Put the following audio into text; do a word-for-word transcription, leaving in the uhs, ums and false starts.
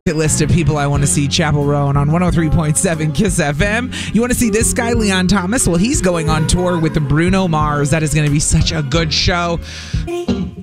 List of people I want to see Chapel Roan on one oh three point seven Kiss F M. You want to see this guy, Leon Thomas? Well, he's going on tour with Bruno Mars. That is going to be such a good show.